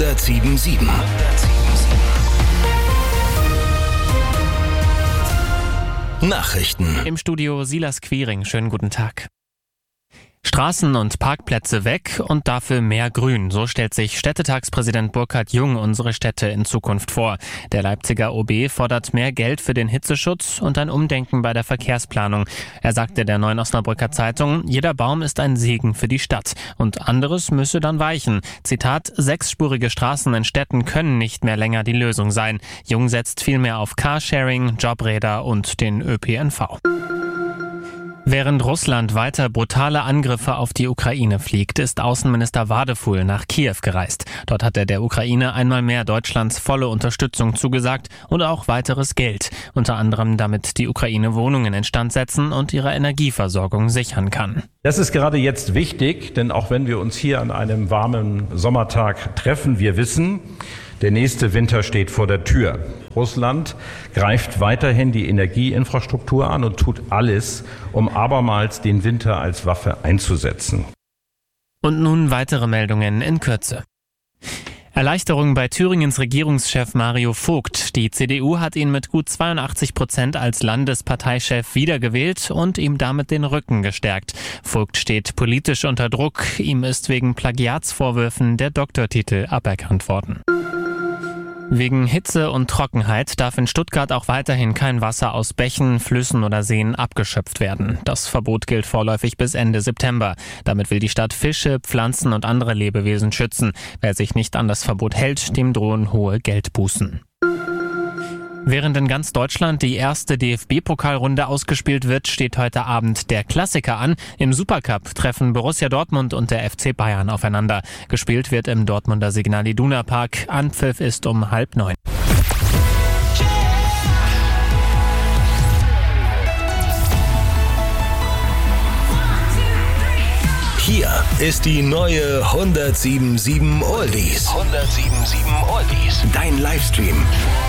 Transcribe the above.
107.7. Nachrichten. Im Studio Silas Quiring. Schönen guten Tag. Straßen und Parkplätze weg und dafür mehr Grün. So stellt sich Städtetagspräsident Burkhard Jung unsere Städte in Zukunft vor. Der Leipziger OB fordert mehr Geld für den Hitzeschutz und ein Umdenken bei der Verkehrsplanung. Er sagte der Neuen Osnabrücker Zeitung, jeder Baum ist ein Segen für die Stadt und anderes müsse dann weichen. Zitat, 6-spurige Straßen in Städten können nicht mehr länger die Lösung sein. Jung setzt vielmehr auf Carsharing, Jobräder und den ÖPNV. Während Russland weiter brutale Angriffe auf die Ukraine fliegt, ist Außenminister Wadefuhl nach Kiew gereist. Dort hat er der Ukraine einmal mehr Deutschlands volle Unterstützung zugesagt und auch weiteres Geld. Unter anderem, damit die Ukraine Wohnungen instand setzen und ihre Energieversorgung sichern kann. Das ist gerade jetzt wichtig, denn auch wenn wir uns hier an einem warmen Sommertag treffen, wir wissen, der nächste Winter steht vor der Tür. Russland greift weiterhin die Energieinfrastruktur an und tut alles, um abermals den Winter als Waffe einzusetzen. Und nun weitere Meldungen in Kürze. Erleichterung bei Thüringens Regierungschef Mario Vogt. Die CDU hat ihn mit gut 82% als Landesparteichef wiedergewählt und ihm damit den Rücken gestärkt. Vogt steht politisch unter Druck. Ihm ist wegen Plagiatsvorwürfen der Doktortitel aberkannt worden. Wegen Hitze und Trockenheit darf in Stuttgart auch weiterhin kein Wasser aus Bächen, Flüssen oder Seen abgeschöpft werden. Das Verbot gilt vorläufig bis Ende September. Damit will die Stadt Fische, Pflanzen und andere Lebewesen schützen. Wer sich nicht an das Verbot hält, dem drohen hohe Geldbußen. Während in ganz Deutschland die erste DFB-Pokalrunde ausgespielt wird, steht heute Abend der Klassiker an. Im Supercup treffen Borussia Dortmund und der FC Bayern aufeinander. Gespielt wird im Dortmunder Signal Iduna Park. Anpfiff ist um 8:30. Hier ist die neue 107.7 Oldies. 107.7 Oldies. Dein Livestream.